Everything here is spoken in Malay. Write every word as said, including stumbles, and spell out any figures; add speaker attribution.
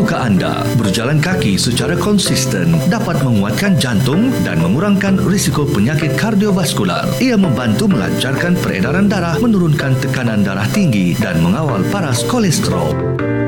Speaker 1: terbuka anda, berjalan kaki secara konsisten dapat menguatkan jantung dan mengurangkan risiko penyakit kardiovaskular. Ia membantu melancarkan peredaran darah, menurunkan tekanan darah tinggi dan mengawal paras kolesterol.